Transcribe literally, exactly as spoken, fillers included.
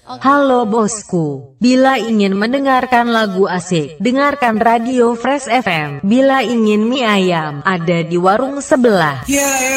Halo bosku, bila ingin mendengarkan lagu asik, dengarkan Radio Fresh F M. Bila ingin mie ayam, ada di warung sebelah.